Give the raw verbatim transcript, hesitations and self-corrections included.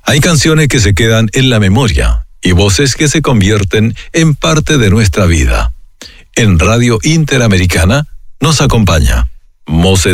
Hay canciones que se quedan en la memoria y voces que se convierten en parte de nuestra vida. En Radio Interamericana nos acompaña Mose